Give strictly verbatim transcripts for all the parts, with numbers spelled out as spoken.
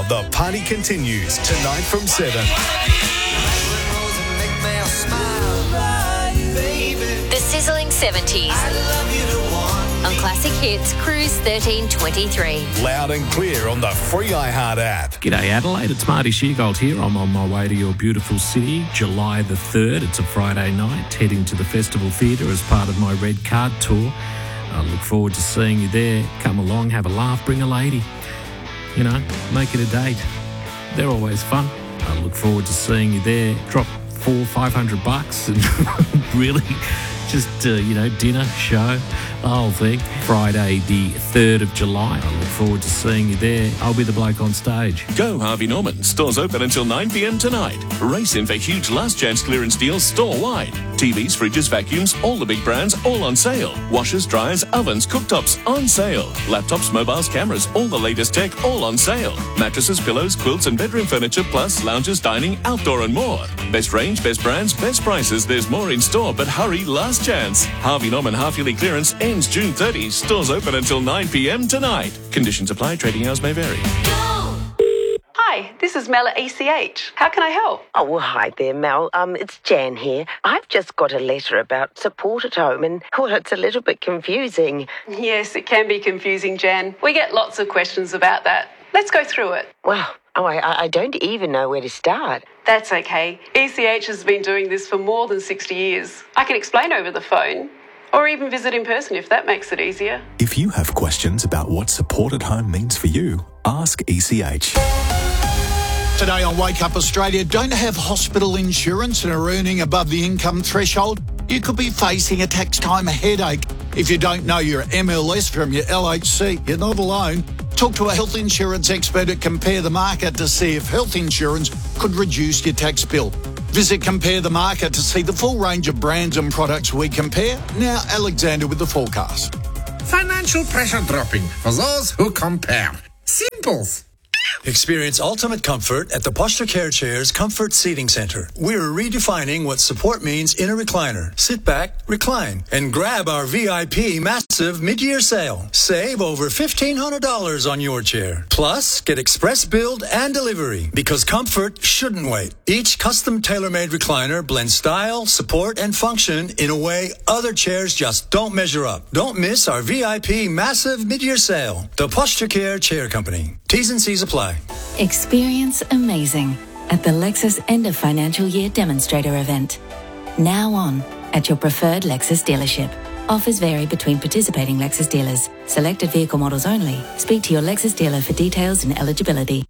the party continues tonight from seven. The sizzling seventies. On Classic Hits, Cruise thirteen twenty-three. Loud and clear on the free iHeart app. G'day Adelaide, it's Marty Sheargold here. I'm on my way to your beautiful city, July the third. It's a Friday night, heading to the Festival Theatre as part of my Red Card tour. I look forward to seeing you there. Come along, have a laugh, bring a lady. You know, make it a date. They're always fun. I look forward to seeing you there. Drop four, five hundred bucks and really just, uh, you know, dinner, show, the whole thing. Friday the third of July. I look forward to seeing you there. I'll be the bloke on stage. Go Harvey Norman. Stores open until nine p.m. tonight. Race in for huge last chance clearance deals store-wide. T Vs, fridges, vacuums, all the big brands, all on sale. Washers, dryers, ovens, cooktops, on sale. Laptops, mobiles, cameras, all the latest tech, all on sale. Mattresses, pillows, quilts and bedroom furniture, plus lounges, dining, outdoor and more. Best range, best brands, best prices. There's more in store, but hurry, last chance. Harvey Norman half-yearly clearance ends June thirtieth. Stores open until nine p.m. tonight. Conditions apply. Trading hours may vary. Hi, this is Mel at E C H. How can I help? Oh, well, hi there, Mel. Um, it's Jan here. I've just got a letter about support at home and, well, it's a little bit confusing. Yes, it can be confusing, Jan. We get lots of questions about that. Let's go through it. Well, oh, I, I don't even know where to start. That's okay. E C H has been doing this for more than sixty years. I can explain over the phone. Or even visit in person if that makes it easier. If you have questions about what support at home means for you, ask E C H. Today on Wake Up Australia, don't have hospital insurance and are earning above the income threshold? You could be facing a tax time headache. If you don't know your M L S from your L H C, you're not alone. Talk to a health insurance expert at Compare the Market to see if health insurance could reduce your tax bill. Visit Compare the Market to see the full range of brands and products we compare. Now, Alexander with the forecast. Financial pressure dropping for those who compare. Simples. Experience ultimate comfort at the Posture Care Chairs Comfort Seating Centre. We're redefining what support means in a recliner. Sit back, recline, and grab our V I P massive mid-year sale. Save over fifteen hundred dollars on your chair. Plus, get express build and delivery because comfort shouldn't wait. Each custom tailor-made recliner blends style, support, and function in a way other chairs just don't measure up. Don't miss our V I P massive mid-year sale. The Posture Care Chair Company. T's and C's apply. Experience amazing at the Lexus End of Financial Year Demonstrator event. Now on at your preferred Lexus dealership. Offers vary between participating Lexus dealers. Selected vehicle models only. Speak to your Lexus dealer for details and eligibility.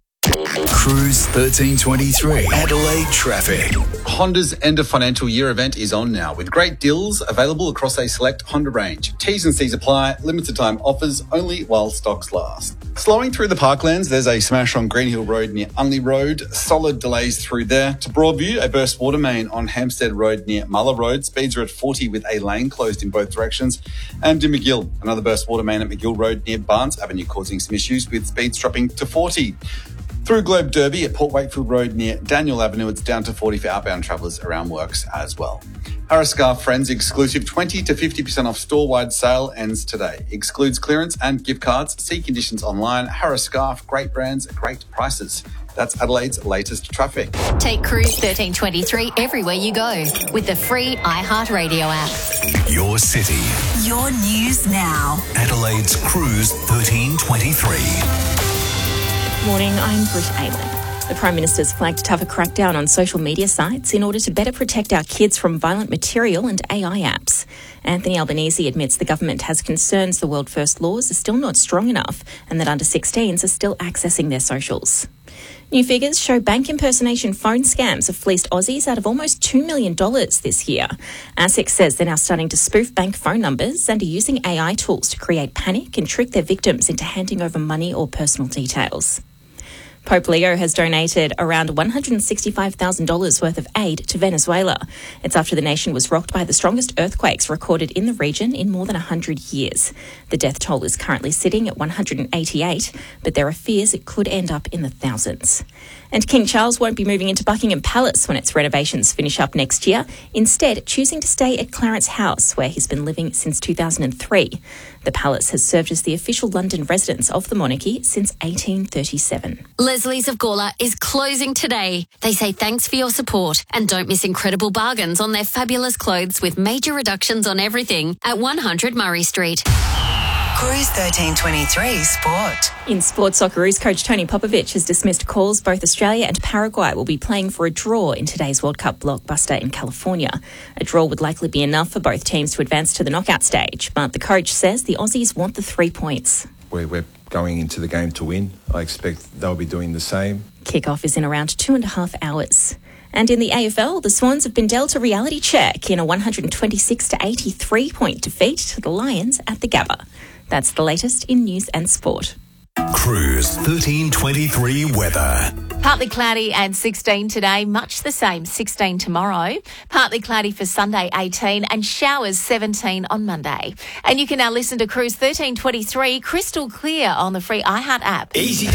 Cruise thirteen twenty-three. Adelaide traffic. Honda's end of financial year event is on now with great deals available across a select Honda range. T's and C's apply, limited time offers only while stocks last. Slowing through the Parklands, there's a smash on Greenhill Road near Unley Road. Solid delays through there. To Broadview, a burst water main on Hampstead Road near Muller Road. Speeds are at forty with a lane closed in both directions. And to McGill, another burst water main at McGill Road near Barnes Avenue causing some issues with speeds dropping to forty. Through Globe Derby at Port Wakefield Road near Daniel Avenue, it's down to forty for outbound travellers around works as well. Harris Scarf Friends exclusive twenty to fifty percent off store-wide sale ends today. Excludes clearance and gift cards. See conditions online. Harris Scarf, great brands, great prices. That's Adelaide's latest traffic. Take Cruise thirteen twenty-three everywhere you go with the free iHeartRadio app. Your city. Your news now. Adelaide's Cruise thirteen twenty-three. Morning, I'm Britt Ayling. The Prime Minister's flagged a tougher crackdown on social media sites in order to better protect our kids from violent material and A I apps. Anthony Albanese admits the government has concerns the World First laws are still not strong enough and that under sixteens are still accessing their socials. New figures show bank impersonation phone scams have fleeced Aussies out of almost two million dollars this year. ASIC says they're now starting to spoof bank phone numbers and are using A I tools to create panic and trick their victims into handing over money or personal details. Pope Leo has donated around one hundred sixty-five thousand dollars worth of aid to Venezuela. It's after the nation was rocked by the strongest earthquakes recorded in the region in more than one hundred years. The death toll is currently sitting at one hundred eighty-eight, but there are fears it could end up in the thousands. And King Charles won't be moving into Buckingham Palace when its renovations finish up next year, instead choosing to stay at Clarence House, where he's been living since two thousand three. The palace has served as the official London residence of the monarchy since eighteen thirty-seven. Leslie's of Gawler is closing today. They say thanks for your support and don't miss incredible bargains on their fabulous clothes with major reductions on everything at one hundred Murray Street. Cruise thirteen twenty-three Sport. In sport, Socceroos coach Tony Popovich has dismissed calls both Australia and Paraguay will be playing for a draw in today's World Cup blockbuster in California. A draw would likely be enough for both teams to advance to the knockout stage, but the coach says the Aussies want the three points. We're, we're going into the game to win. I expect they'll be doing the same. Kickoff is in around two and a half hours. And in the A F L, the Swans have been dealt a reality check in a one hundred twenty-six to eighty-three point defeat to the Lions at the Gabba. That's the latest in news and sport. Cruise thirteen twenty-three weather. Partly cloudy and sixteen today, much the same, sixteen tomorrow. Partly cloudy for Sunday, eighteen, and showers, seventeen on Monday. And you can now listen to Cruise thirteen twenty-three crystal clear on the free iHeart app. Easy.